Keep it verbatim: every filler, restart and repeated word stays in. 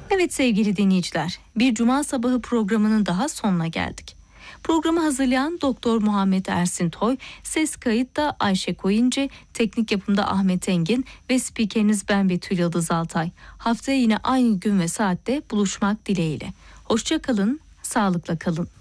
Evet sevgili dinleyiciler, bir Cuma sabahı programının daha sonuna geldik. Programı hazırlayan Doktor Muhammed Ersin Toy, ses kayıtta Ayşe Koyuncu, teknik yapımda Ahmet Engin ve spikeriniz ben Betül Yıldız Altay. Haftaya yine aynı gün ve saatte buluşmak dileğiyle. Hoşça kalın, sağlıkla kalın.